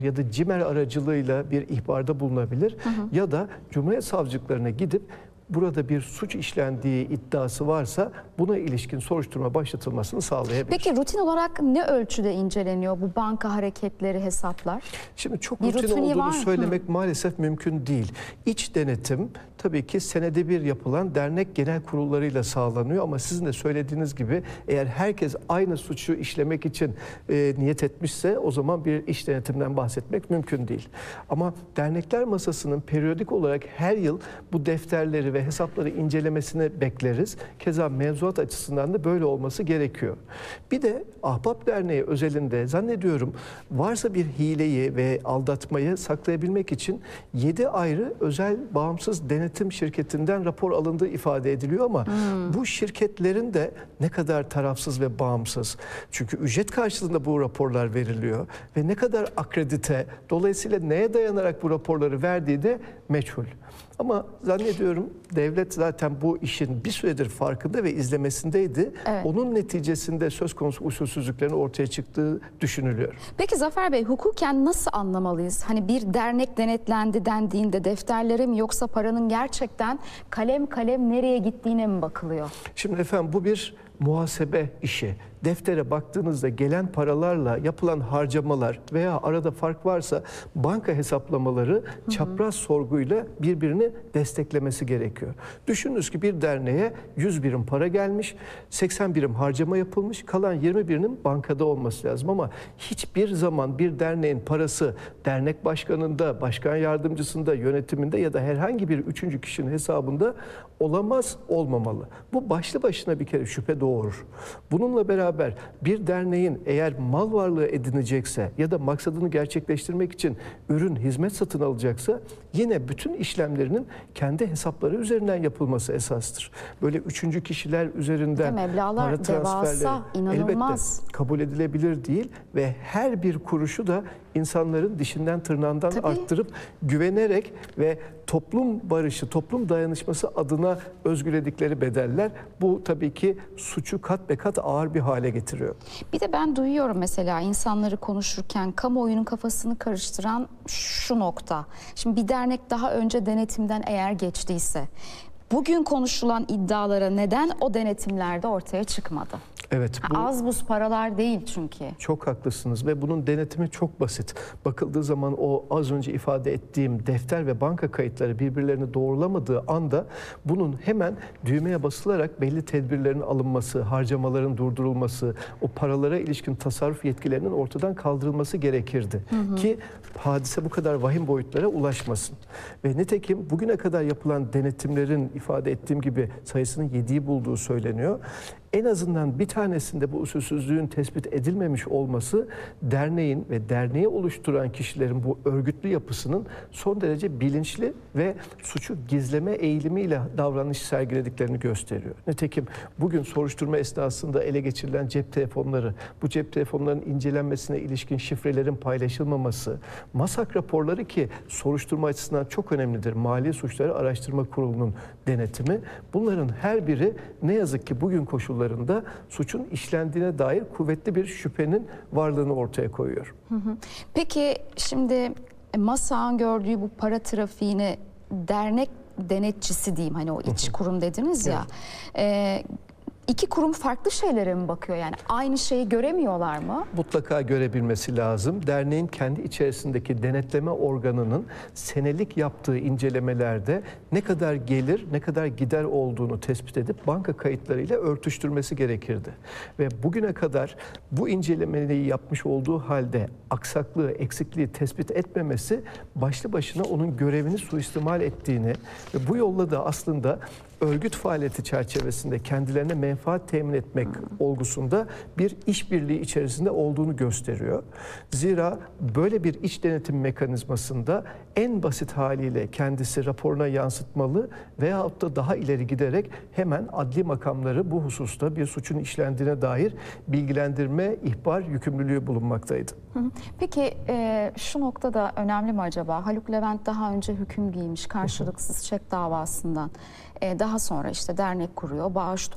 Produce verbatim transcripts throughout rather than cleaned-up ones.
ya da CİMER aracılığıyla bir ihbarda bulunabilir. Hı hı. Ya da Cumhuriyet Savcılıklarına gidip burada bir suç işlendiği iddiası varsa buna ilişkin soruşturma başlatılmasını sağlayabilir. Peki rutin olarak ne ölçüde inceleniyor bu banka hareketleri, hesaplar? Şimdi çok bir rutin olduğunu var. söylemek Hı. maalesef mümkün değil. İç denetim tabii ki senede bir yapılan dernek genel kurullarıyla sağlanıyor ama sizin de söylediğiniz gibi eğer herkes aynı suçu işlemek için e, niyet etmişse o zaman bir iç denetimden bahsetmek mümkün değil. Ama dernekler masasının periyodik olarak her yıl bu defterleri ve hesapları incelemesini bekleriz. Keza mevzuat açısından da böyle olması gerekiyor. Bir de Ahbap Derneği özelinde zannediyorum varsa bir hileyi ve aldatmayı saklayabilmek için yedi ayrı özel bağımsız denetim şirketinden rapor alındığı ifade ediliyor ama hmm. bu şirketlerin de ne kadar tarafsız ve bağımsız. Çünkü ücret karşılığında bu raporlar veriliyor ve ne kadar akredite, dolayısıyla neye dayanarak bu raporları verdiği de meçhul. Ama zannediyorum devlet zaten bu işin bir süredir farkında ve izlemesindeydi. Evet. Onun neticesinde söz konusu usulsüzlüklerin ortaya çıktığı düşünülüyor. Peki Zafer Bey, hukuken nasıl anlamalıyız? Hani bir dernek denetlendi dendiğinde defterlere mi yoksa paranın gerçekten kalem kalem nereye gittiğine mi bakılıyor? Şimdi efendim bu bir muhasebe işi. Deftere baktığınızda gelen paralarla yapılan harcamalar veya arada fark varsa banka hesaplamaları hı hı. çapraz sorguyla birbirini desteklemesi gerekiyor. Düşününüz ki bir derneğe yüz birim para gelmiş, seksen birim harcama yapılmış, kalan yirmi birinin bankada olması lazım ama hiçbir zaman bir derneğin parası dernek başkanında, başkan yardımcısında, yönetiminde ya da herhangi bir üçüncü kişinin hesabında olamaz, olmamalı. Bu başlı başına bir kere şüphe doğurur. Bununla beraber bir derneğin eğer mal varlığı edinecekse ya da maksadını gerçekleştirmek için ürün, hizmet satın alacaksa yine bütün işlemlerinin kendi hesapları üzerinden yapılması esastır. Böyle üçüncü kişiler üzerinden meblağlar para transferleri inanılmaz. elbette kabul edilebilir değil ve her bir kuruşu da insanların dişinden tırnağından Tabii. arttırıp güvenerek ve toplum barışı, toplum dayanışması adına özgüledikleri bedeller bu tabii ki suçu kat be kat ağır bir hale getiriyor. Bir de ben duyuyorum mesela insanları konuşurken kamuoyunun kafasını karıştıran şu nokta. Şimdi bir dernek daha önce denetimden eğer geçtiyse bugün konuşulan iddialara neden o denetimlerde ortaya çıkmadı? Evet. Bu, az buz paralar değil çünkü. Çok haklısınız ve bunun denetimi çok basit. Bakıldığı zaman o az önce ifade ettiğim defter ve banka kayıtları birbirlerini doğrulamadığı anda bunun hemen düğmeye basılarak belli tedbirlerin alınması, harcamaların durdurulması, o paralara ilişkin tasarruf yetkilerinin ortadan kaldırılması gerekirdi. Hı hı. Ki hadise bu kadar vahim boyutlara ulaşmasın. Ve nitekim bugüne kadar yapılan denetimlerin ifade ettiğim gibi sayısının yediyi bulduğu söyleniyor. En azından bir tanesinde bu usulsüzlüğün tespit edilmemiş olması derneğin ve derneği oluşturan kişilerin bu örgütlü yapısının son derece bilinçli ve suçu gizleme eğilimiyle davranış sergilediklerini gösteriyor. Nitekim bugün soruşturma esnasında ele geçirilen cep telefonları, bu cep telefonlarının incelenmesine ilişkin şifrelerin paylaşılmaması, MASAK raporları ki soruşturma açısından çok önemlidir. Mali Suçları Araştırma Kurulu'nun denetimi. Bunların her biri ne yazık ki bugün koşullarında suçun işlendiğine dair kuvvetli bir şüphenin varlığını ortaya koyuyor. Hı hı. Peki şimdi MASAK'ın gördüğü bu para trafiğini dernek denetçisi diyeyim, hani o iç kurum dediniz ya. Evet. E, İki kurum farklı şeylere mi bakıyor? Yani aynı şeyi göremiyorlar mı? Mutlaka görebilmesi lazım. Derneğin kendi içerisindeki denetleme organının senelik yaptığı incelemelerde ne kadar gelir, ne kadar gider olduğunu tespit edip banka kayıtlarıyla örtüştürmesi gerekirdi. Ve bugüne kadar bu incelemeyi yapmış olduğu halde aksaklığı, eksikliği tespit etmemesi başlı başına onun görevini suistimal ettiğini ve bu yolla da aslında örgüt faaliyeti çerçevesinde kendilerine menfaat temin etmek olgusunda bir işbirliği içerisinde olduğunu gösteriyor. Zira böyle bir iç denetim mekanizmasında en basit haliyle kendisi raporuna yansıtmalı veyahut da daha ileri giderek hemen adli makamları bu hususta bir suçun işlendiğine dair bilgilendirme, ihbar yükümlülüğü bulunmaktaydı. Peki e, şu noktada önemli mi acaba? Haluk Levent daha önce hüküm giymiş karşılıksız çek davasından. E, daha sonra işte dernek kuruyor, bağış topluyor,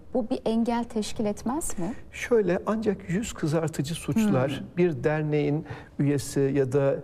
Bu bir engel teşkil etmez mi? Şöyle, ancak yüz kızartıcı suçlar bir derneğin üyesi ya da